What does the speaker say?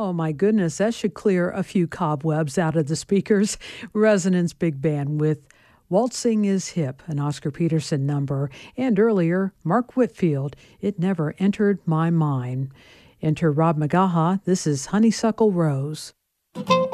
Oh, my goodness, that should clear a few cobwebs out of the speakers. Resonance Big Band with Waltzing is Hip, an Oscar Peterson number, and earlier, Mark Whitfield, It Never Entered My Mind. Enter Rob Magaha, this is Honeysuckle Rose.